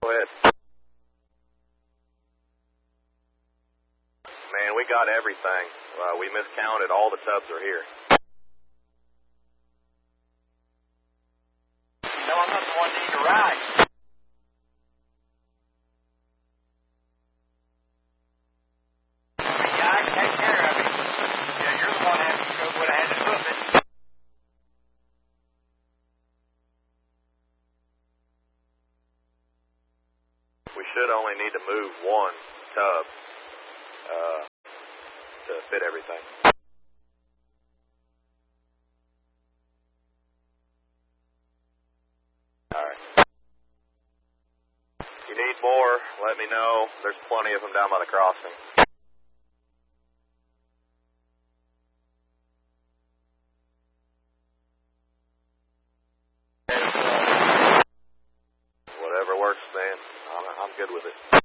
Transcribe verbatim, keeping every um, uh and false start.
Go ahead. Man, we got everything. Uh, we miscounted. All the tubs are here. No, I'm not the one needing to ride. Yeah, I can take care of it. Yeah, you're the one that would have had to move it. We should only need to move one tub uh, to fit everything. All right. If you need more, let me know. There's plenty of them down by the crossing. Whatever works, man. I'm, I'm good with it.